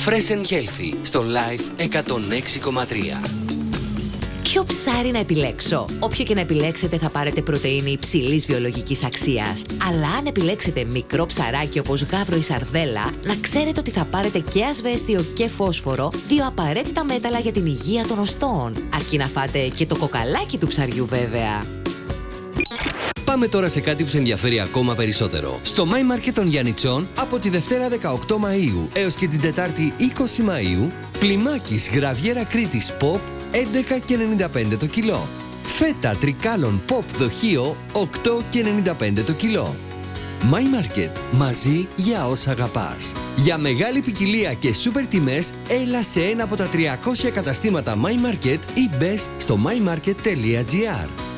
Fresh and Healthy στο Life 106,3. Ποιο ψάρι να επιλέξω? Όποιο και να επιλέξετε θα πάρετε πρωτεΐνη υψηλής βιολογικής αξίας. Αλλά αν επιλέξετε μικρό ψαράκι όπως γάβρο ή σαρδέλα, να ξέρετε ότι θα πάρετε και ασβέστιο και φόσφορο, δύο απαραίτητα μέταλλα για την υγεία των οστών. Αρκεί να φάτε και το κοκαλάκι του ψαριού βέβαια. Πάμε τώρα σε κάτι που σε ενδιαφέρει ακόμα περισσότερο. Στο My Market των Γιαννιτσών από τη Δευτέρα 18 Μαΐου έως και την Τετάρτη 20 Μαΐου, πλημάκης γραβιέρα Κρήτης Pop 11,95 το κιλό. Φέτα τρικάλων Pop δοχείο 8,95 το κιλό. My Market, μαζί για όσα αγαπάς. Για μεγάλη ποικιλία και σούπερ τιμές, έλα σε ένα από τα 300 καταστήματα My Market ή μπες στο mymarket.gr.